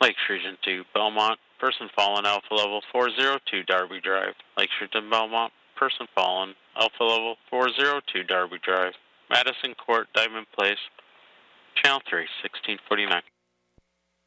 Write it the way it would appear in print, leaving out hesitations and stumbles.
Lakeshore to Belmont, person fallen, Alpha Level 402 Darby Drive. Lakeshore to Belmont, person fallen, Alpha Level 402 Darby Drive. Madison Court, Diamond Place, Channel 3, 1649.